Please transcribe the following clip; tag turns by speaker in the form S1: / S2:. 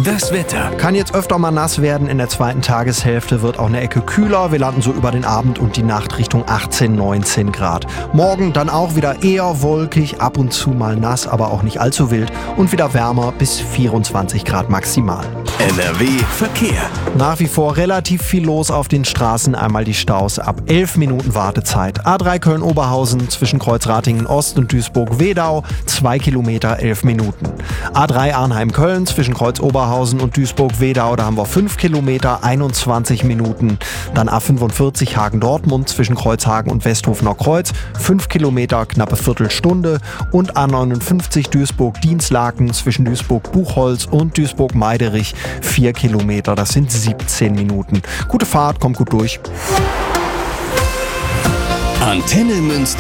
S1: Das Wetter.
S2: Kann jetzt öfter mal nass werden. In der zweiten Tageshälfte wird auch eine Ecke kühler. Wir landen so über den Abend und die Nacht Richtung 18, 19 Grad. Morgen dann auch wieder eher wolkig, ab und zu mal nass, aber auch nicht allzu wild. Und wieder wärmer bis 24 Grad maximal.
S1: NRW Verkehr.
S2: Nach wie vor relativ viel los auf den Straßen. Einmal die Staus ab 11 Minuten Wartezeit. A3 Köln-Oberhausen zwischen Kreuzratingen Ost und Duisburg-Wedau 2 Kilometer 11 Minuten. A3 Arnheim-Köln zwischen Kreuz-Oberhausen und Duisburg-Wedau, da haben wir 5 Kilometer 21 Minuten. Dann A45 Hagen-Dortmund zwischen Kreuzhagen und Westhofener Kreuz 5 Kilometer knappe Viertelstunde. Und A59 Duisburg-Dienstlaken zwischen Duisburg-Buchholz und Duisburg-Meiderich 4 Kilometer, das sind 17 Minuten. Gute Fahrt, kommt gut durch.
S1: Antenne Münster.